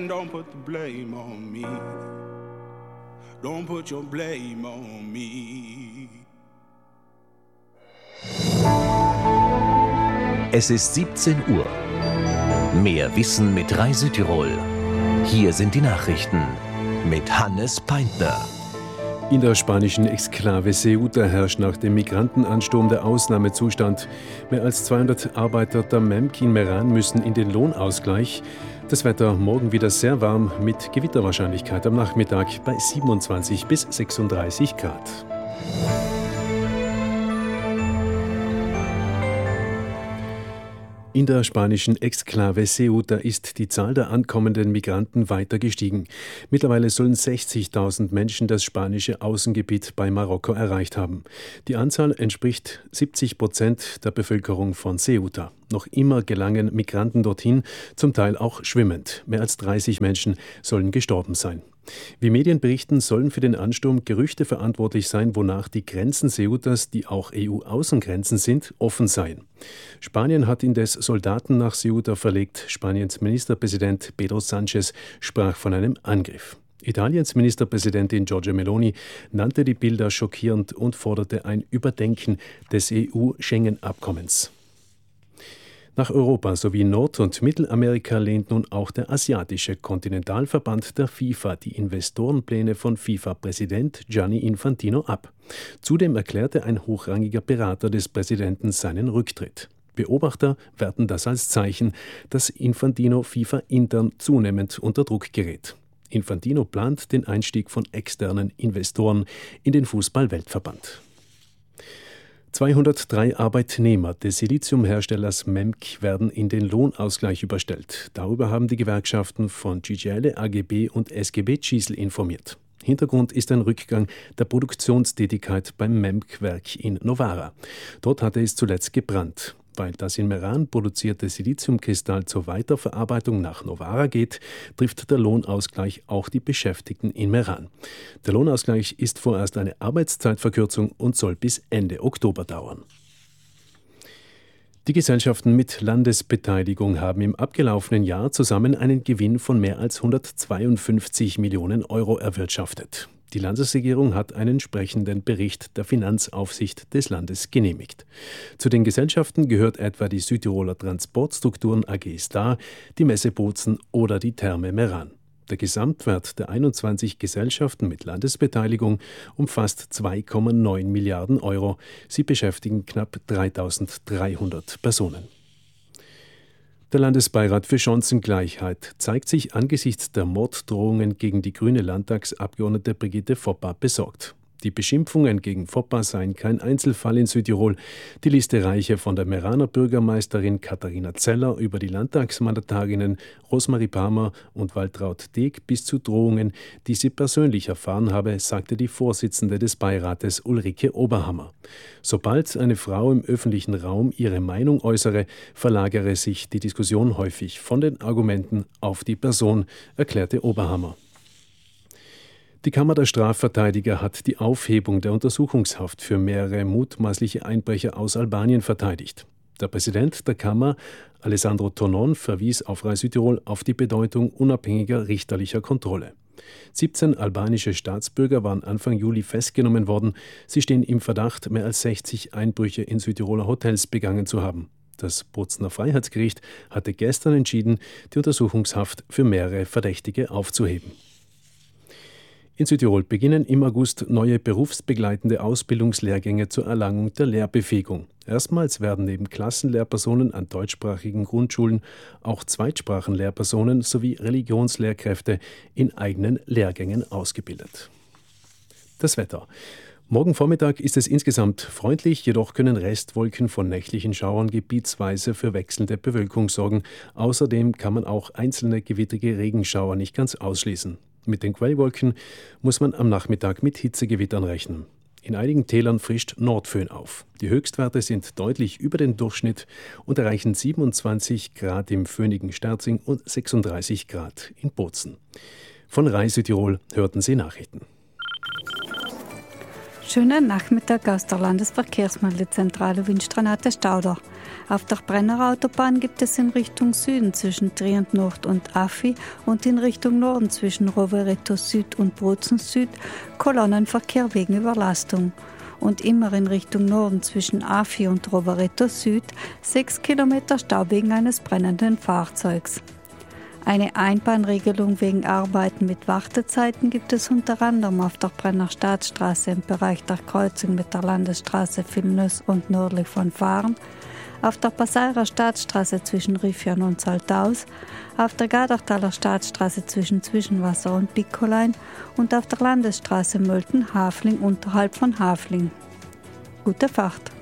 Don't put the blame on me. Don't put your blame on me. Es ist 17 Uhr. Mehr Wissen mit Rai Südtirol. Hier sind die Nachrichten mit Hannes Peintner. In der spanischen Exklave Ceuta herrscht nach dem Migrantenansturm der Ausnahmezustand. Mehr als 200 Arbeiter der MEMC in Meran müssen in den Lohnausgleich. Das Wetter morgen wieder sehr warm mit Gewitterwahrscheinlichkeit am Nachmittag bei 27 bis 36 Grad. In der spanischen Exklave Ceuta ist die Zahl der ankommenden Migranten weiter gestiegen. Mittlerweile sollen 60.000 Menschen das spanische Außengebiet bei Marokko erreicht haben. Die Anzahl entspricht 70% der Bevölkerung von Ceuta. Noch immer gelangen Migranten dorthin, zum Teil auch schwimmend. Mehr als 30 Menschen sollen gestorben sein. Wie Medien berichten, sollen für den Ansturm Gerüchte verantwortlich sein, wonach die Grenzen Ceutas, die auch EU-Außengrenzen sind, offen seien. Spanien hat indes Soldaten nach Ceuta verlegt. Spaniens Ministerpräsident Pedro Sánchez sprach von einem Angriff. Italiens Ministerpräsidentin Giorgia Meloni nannte die Bilder schockierend und forderte ein Überdenken des EU-Schengen-Abkommens. Nach Europa sowie Nord- und Mittelamerika lehnt nun auch der asiatische Kontinentalverband der FIFA die Investorenpläne von FIFA-Präsident Gianni Infantino ab. Zudem erklärte ein hochrangiger Berater des Präsidenten seinen Rücktritt. Beobachter werten das als Zeichen, dass Infantino FIFA intern zunehmend unter Druck gerät. Infantino plant den Einstieg von externen Investoren in den Fußball-Weltverband. 203 Arbeitnehmer des Siliziumherstellers MEMC werden in den Lohnausgleich überstellt. Darüber haben die Gewerkschaften von CGL, AGB und SGB Cisl informiert. Hintergrund ist ein Rückgang der Produktionstätigkeit beim MEMC-Werk in Novara. Dort hatte es zuletzt gebrannt. Weil das in Meran produzierte Siliziumkristall zur Weiterverarbeitung nach Novara geht, trifft der Lohnausgleich auch die Beschäftigten in Meran. Der Lohnausgleich ist vorerst eine Arbeitszeitverkürzung und soll bis Ende Oktober dauern. Die Gesellschaften mit Landesbeteiligung haben im abgelaufenen Jahr zusammen einen Gewinn von mehr als 152 Millionen Euro erwirtschaftet. Die Landesregierung hat einen entsprechenden Bericht der Finanzaufsicht des Landes genehmigt. Zu den Gesellschaften gehört etwa die Südtiroler Transportstrukturen AG Star, die Messe Bozen oder die Therme Meran. Der Gesamtwert der 21 Gesellschaften mit Landesbeteiligung umfasst 2,9 Milliarden Euro. Sie beschäftigen knapp 3.300 Personen. Der Landesbeirat für Chancengleichheit zeigt sich angesichts der Morddrohungen gegen die grüne Landtagsabgeordnete Brigitte Foppa besorgt. Die Beschimpfungen gegen Foppa seien kein Einzelfall in Südtirol. Die Liste reiche von der Meraner Bürgermeisterin Katharina Zeller über die Landtagsmandatarinnen Rosmarie Palmer und Waltraud Deeg bis zu Drohungen, die sie persönlich erfahren habe, sagte die Vorsitzende des Beirates Ulrike Oberhammer. Sobald eine Frau im öffentlichen Raum ihre Meinung äußere, verlagere sich die Diskussion häufig von den Argumenten auf die Person, erklärte Oberhammer. Die Kammer der Strafverteidiger hat die Aufhebung der Untersuchungshaft für mehrere mutmaßliche Einbrecher aus Albanien verteidigt. Der Präsident der Kammer, Alessandro Tonon, verwies auf Rai Südtirol auf die Bedeutung unabhängiger richterlicher Kontrolle. 17 albanische Staatsbürger waren Anfang Juli festgenommen worden. Sie stehen im Verdacht, mehr als 60 Einbrüche in Südtiroler Hotels begangen zu haben. Das Bozener Freiheitsgericht hatte gestern entschieden, die Untersuchungshaft für mehrere Verdächtige aufzuheben. In Südtirol beginnen im August neue berufsbegleitende Ausbildungslehrgänge zur Erlangung der Lehrbefähigung. Erstmals werden neben Klassenlehrpersonen an deutschsprachigen Grundschulen auch Zweitsprachenlehrpersonen sowie Religionslehrkräfte in eigenen Lehrgängen ausgebildet. Das Wetter. Morgen Vormittag ist es insgesamt freundlich, jedoch können Restwolken von nächtlichen Schauern gebietsweise für wechselnde Bewölkung sorgen. Außerdem kann man auch einzelne gewittrige Regenschauer nicht ganz ausschließen. Mit den Quellwolken muss man am Nachmittag mit Hitzegewittern rechnen. In einigen Tälern frischt Nordföhn auf. Die Höchstwerte sind deutlich über den Durchschnitt und erreichen 27 Grad im föhnigen Sterzing und 36 Grad in Bozen. Von Rai Südtirol hörten Sie Nachrichten. Schönen Nachmittag aus der Landesverkehrsmeldezentrale wünscht Renate Stauder. Auf der Brennerautobahn gibt es in Richtung Süden zwischen Trient Nord und Affi und in Richtung Norden zwischen Rovereto Süd und Bozen Süd Kolonnenverkehr wegen Überlastung. Und immer in Richtung Norden zwischen Affi und Rovereto Süd 6 Kilometer Stau wegen eines brennenden Fahrzeugs. Eine Einbahnregelung wegen Arbeiten mit Wartezeiten gibt es unter anderem auf der Brenner Staatsstraße im Bereich der Kreuzung mit der Landesstraße Vilnius und nördlich von Fahren, auf der Passairer Staatsstraße zwischen Riffian und Saltaus, auf der Gadertaler Staatsstraße zwischen Zwischenwasser und Picolein und auf der Landesstraße Mölten-Hafling unterhalb von Hafling. Gute Fahrt!